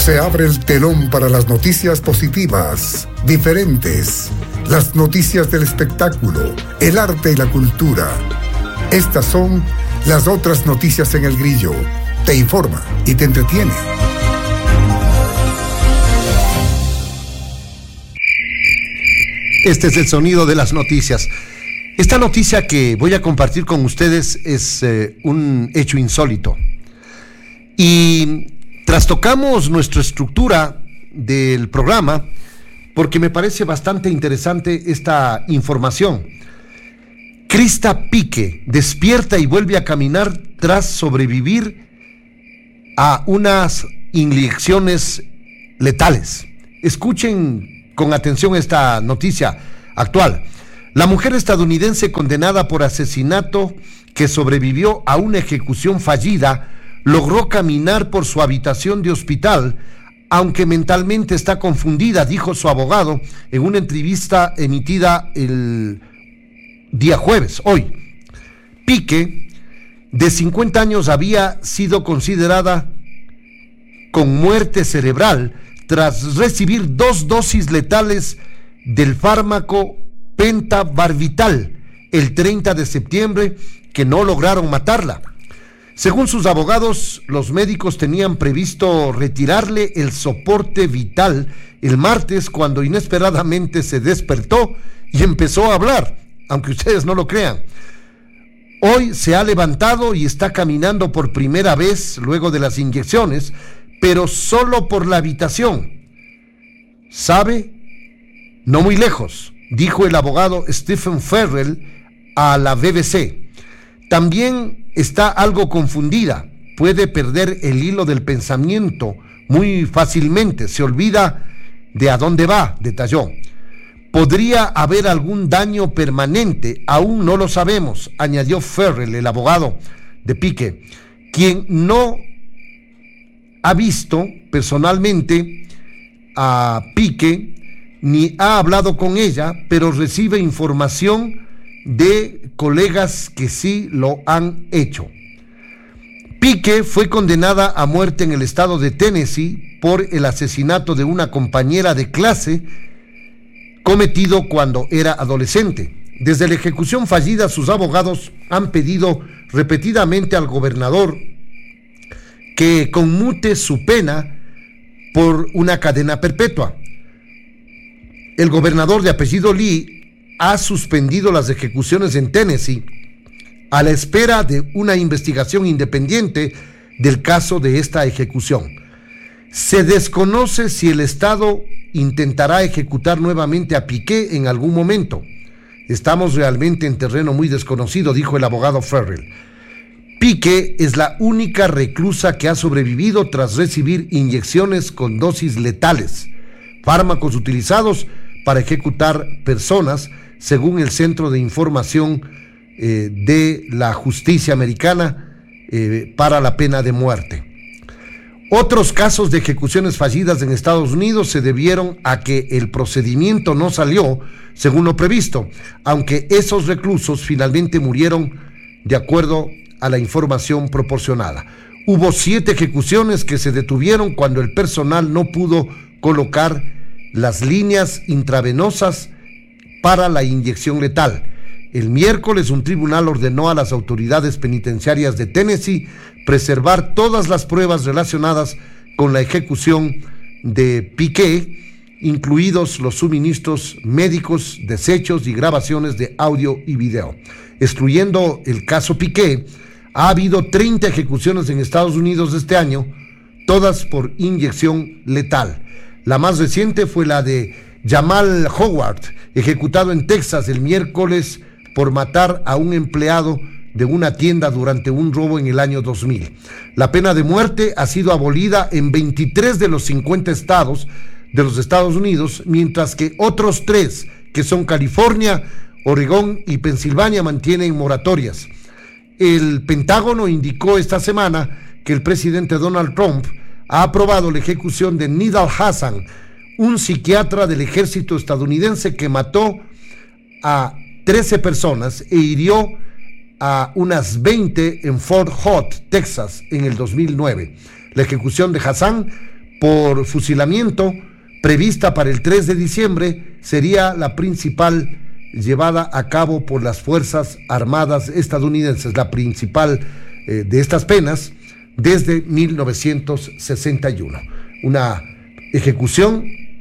Se abre el telón para las noticias positivas, diferentes, las noticias del espectáculo, el arte y la cultura. Estas son las otras noticias en El Grillo. Te informa y te entretiene. Este es el sonido de las noticias. Esta noticia que voy a compartir con ustedes es un hecho insólito. Y trastocamos nuestra estructura del programa porque me parece bastante interesante esta información. Krista Pique despierta y vuelve a caminar tras sobrevivir a unas inyecciones letales. Escuchen con atención esta noticia actual. La mujer estadounidense condenada por asesinato que sobrevivió a una ejecución fallida logró caminar por su habitación de hospital, aunque mentalmente está confundida, dijo su abogado en una entrevista emitida el día jueves, hoy. Pique, de 50 años, había sido considerada con muerte cerebral tras recibir 2 dosis letales del fármaco pentobarbital el 30 de septiembre que no lograron matarla. Según sus abogados, los médicos tenían previsto retirarle el soporte vital el martes cuando inesperadamente se despertó y empezó a hablar, aunque ustedes no lo crean. Hoy se ha levantado y está caminando por primera vez luego de las inyecciones, pero solo por la habitación. ¿Sabe? No muy lejos, dijo el abogado Stephen Farrell a la BBC. También está algo confundida, puede perder el hilo del pensamiento muy fácilmente, se olvida de a dónde va, detalló. Podría haber algún daño permanente, aún no lo sabemos, añadió Farrell, el abogado de Pique, quien no ha visto personalmente a Pique ni ha hablado con ella, pero recibe información de colegas que sí lo han hecho. Pique fue condenada a muerte en el estado de Tennessee por el asesinato de una compañera de clase cometido cuando era adolescente. Desde la ejecución fallida, sus abogados han pedido repetidamente al gobernador que conmute su pena por una cadena perpetua. El gobernador de apellido Lee ha suspendido las ejecuciones en Tennessee a la espera de una investigación independiente del caso de esta ejecución. Se desconoce si el Estado intentará ejecutar nuevamente a Piqué en algún momento. Estamos realmente en terreno muy desconocido, dijo el abogado Farrell. Piqué es la única reclusa que ha sobrevivido tras recibir inyecciones con dosis letales, fármacos utilizados para ejecutar personas, según el Centro de Información de la Justicia Americana para la pena de muerte. Otros casos de ejecuciones fallidas en Estados Unidos se debieron a que el procedimiento no salió según lo previsto, aunque esos reclusos finalmente murieron de acuerdo a la información proporcionada. Hubo 7 ejecuciones que se detuvieron cuando el personal no pudo colocar las líneas intravenosas para la inyección letal. El miércoles, un tribunal ordenó a las autoridades penitenciarias de Tennessee preservar todas las pruebas relacionadas con la ejecución de Piqué, incluidos los suministros médicos, desechos y grabaciones de audio y video. Excluyendo el caso Piqué, ha habido 30 ejecuciones en Estados Unidos este año, todas por inyección letal. La más reciente fue la de Jamal Howard, ejecutado en Texas el miércoles por matar a un empleado de una tienda durante un robo en el año 2000. La pena de muerte ha sido abolida en 23 de los 50 estados de los Estados Unidos, mientras que otros 3, que son California, Oregón y Pensilvania, mantienen moratorias. El Pentágono indicó esta semana que el presidente Donald Trump ha aprobado la ejecución de Nidal Hasan, un psiquiatra del ejército estadounidense que mató a 13 personas e hirió a unas 20 en Fort Hood, Texas, en el 2009. La ejecución de Hassan por fusilamiento, prevista para el 3 de diciembre, sería la principal llevada a cabo por las Fuerzas Armadas estadounidenses, la principal de estas penas desde 1961. Una ejecución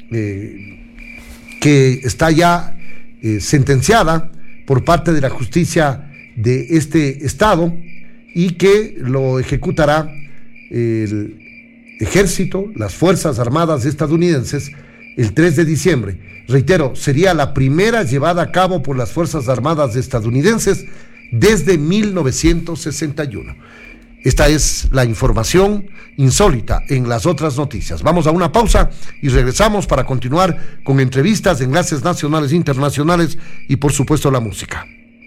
que está ya sentenciada por parte de la justicia de este estado y que lo ejecutará el ejército, las Fuerzas Armadas estadounidenses, el 3 de diciembre. Reitero, sería la primera llevada a cabo por las Fuerzas Armadas estadounidenses desde 1961. Esta es la información insólita en las otras noticias. Vamos a una pausa y regresamos para continuar con entrevistas, enlaces nacionales e internacionales y por supuesto la música.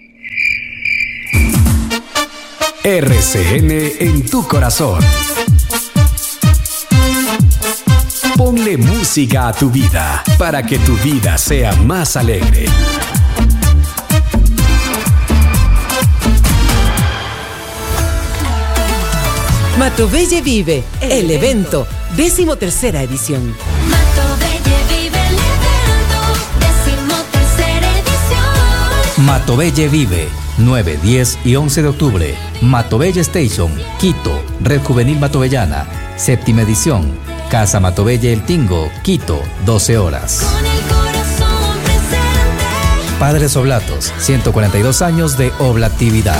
RCN en tu corazón. Ponle música a tu vida para que tu vida sea más alegre. Matobelle Vive, el evento, 13ª edición. Matobelle Vive, el evento, 13ª edición. Matobelle Vive, 9, 10 y 11 de octubre. Matobelle Station, Quito, Red Juvenil Matobellana, 7ª edición. Casa Matobelle El Tingo, Quito, 12 horas. Con el corazón presente. Padres Oblatos, 142 años de oblatividad.